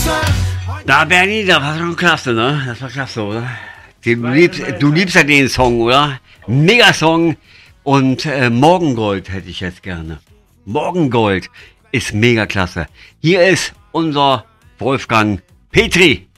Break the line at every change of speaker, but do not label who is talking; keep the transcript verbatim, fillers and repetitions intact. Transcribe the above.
Da, Bernie, das war schon klasse, ne? Das war klasse, oder? Du liebst, du liebst ja den Song, oder? Megasong. Und äh, Morgengold hätte ich jetzt gerne. Morgengold ist mega klasse. Hier ist unser Wolfgang Petri.